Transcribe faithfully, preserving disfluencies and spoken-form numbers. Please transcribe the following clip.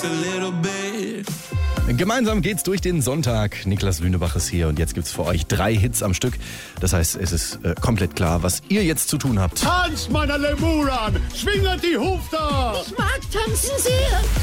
Gemeinsam geht's durch den Sonntag. Niklas Lünebach ist hier und jetzt gibt's für euch drei Hits am Stück. Das heißt, es ist äh, komplett klar, was ihr jetzt zu tun habt. Tanzt, meine Lemuran! Schwinget die Hufter! Ich mag tanzen sehr.